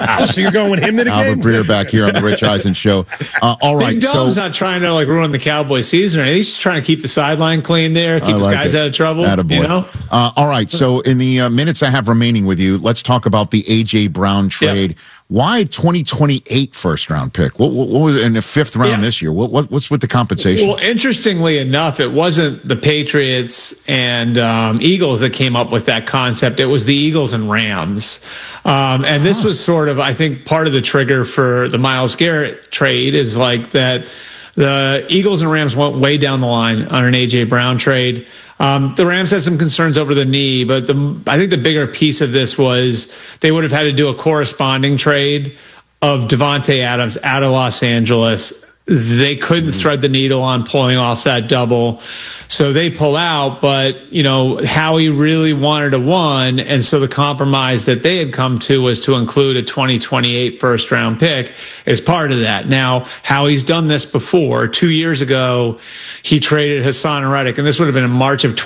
Oh, so you're going with him to the game? Albert Breer back here on the Rich Eisen Show. All right. Big Dom's not trying to ruin the Cowboy season. He's trying to keep the sideline clean there, keep his guys out of trouble. Attaboy. You know? All right. So in the minutes I have remaining with you, let's talk about the A.J. Brown trade. Yep. Why 2028 first-round pick? What was in the fifth round this year? What's with the compensation? Well, interestingly enough, it wasn't the Patriots and Eagles that came up with that concept. It was the Eagles and Rams. And this was sort of, I think, part of the trigger for the Myles Garrett trade is that the Eagles and Rams went way down the line on an A.J. Brown trade. The Rams had some concerns over the knee, but I think the bigger piece of this was they would have had to do a corresponding trade of Devontae Adams out of Los Angeles. They couldn't thread the needle on pulling off that double. So they pull out, but, Howie really wanted a one. And so the compromise that they had come to was to include a 2028 first round pick as part of that. Now, Howie's done this before. 2 years ago, he traded Hassan Reddick, and this would have been in March of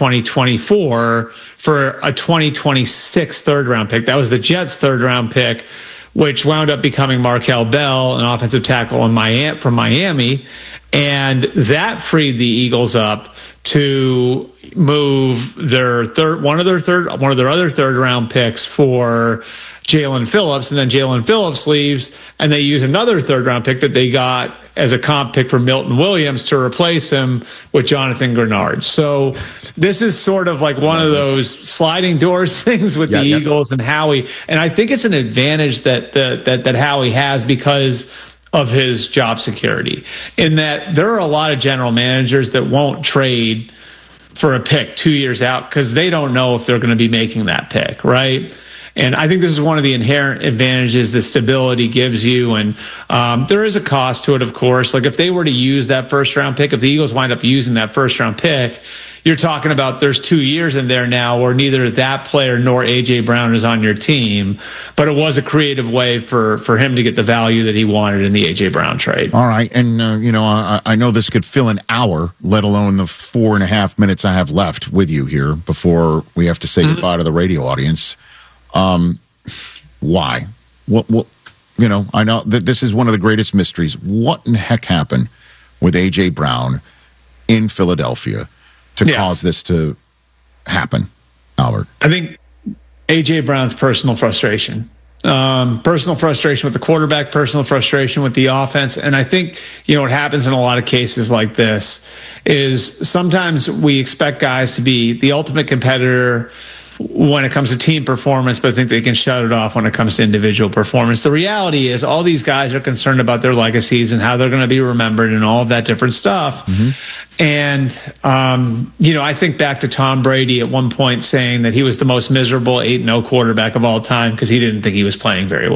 2024 for a 2026 third round pick. That was the Jets' third round pick, which wound up becoming Markel Bell, an offensive tackle from Miami. And that freed the Eagles up to move one of their other third round picks for Jalen Phillips. And then Jalen Phillips leaves, and they use another third round pick that they got as a comp pick for Milton Williams to replace him with Jonathan Grenard. So this is sort of like one of those sliding doors things with the Eagles and Howie. And I think it's an advantage that Howie has because of his job security, in that there are a lot of general managers that won't trade for a pick 2 years out because they don't know if they're going to be making that pick, right? And I think this is one of the inherent advantages that stability gives you. And there is a cost to it, of course. Like if they were to use that first round pick, if the Eagles wind up using that first round pick, you're talking about there's 2 years in there now where neither that player nor A.J. Brown is on your team. But it was a creative way for him to get the value that he wanted in the A.J. Brown trade. All right. And, I know this could fill an hour, let alone the 4.5 minutes I have left with you here before we have to say goodbye to the radio audience. Why? What? I know that this is one of the greatest mysteries. What in the heck happened with A.J. Brown in Philadelphia to cause this to happen, Albert? I think A.J. Brown's personal frustration. Personal frustration with the quarterback, personal frustration with the offense. And I think, what happens in a lot of cases like this is sometimes we expect guys to be the ultimate competitor when it comes to team performance, but I think they can shut it off when it comes to individual performance. The reality is all these guys are concerned about their legacies and how they're going to be remembered and all of that different stuff. And, I think back to Tom Brady at one point saying that he was the most miserable 8-0 quarterback of all time because he didn't think he was playing very well.